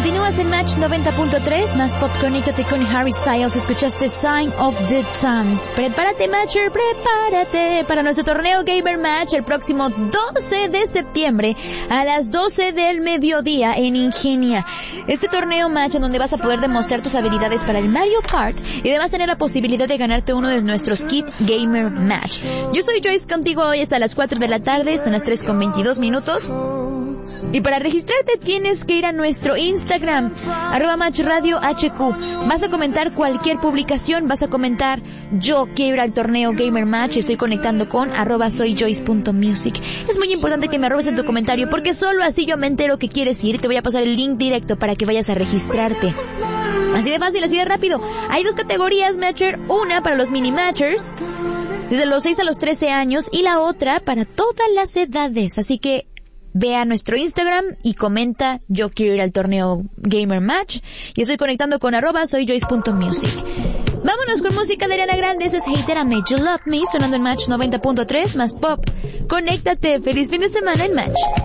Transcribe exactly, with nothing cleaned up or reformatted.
Continúas en Match noventa punto tres, más pop. Conéctate con Harry Styles. Escuchaste Sign of the Times. Prepárate, Matcher, prepárate para nuestro torneo Gamer Match el próximo doce de septiembre a las doce del mediodía en Ingenia. Este torneo Match en donde vas a poder demostrar tus habilidades para el Mario Kart y además tener la posibilidad de ganarte uno de nuestros kit Gamer Match. Yo soy Joyce contigo hoy hasta las cuatro de la tarde, son las tres con veintidós minutos. Y para registrarte tienes que ir a nuestro Instagram, arroba Match Radio H Q. Vas a comentar cualquier publicación, vas a comentar yo quiero ir al torneo Gamer Match, estoy conectando con arroba soyjoyce.music. Es muy importante que me arrobes en tu comentario porque solo así yo me entero que quieres ir y te voy a pasar el link directo para que vayas a registrarte. Así de fácil, así de rápido. Hay dos categorías, Matcher, una para los mini Matchers, desde los seis a los trece años, y la otra para todas las edades, así que ve a nuestro Instagram y comenta yo quiero ir al torneo Gamer Match y estoy conectando con arroba soyjoyce.music. Vámonos con música de Ariana Grande, eso es Hater I Made You Love Me, sonando en Match noventa punto tres, más pop. Conéctate, feliz fin de semana en Match.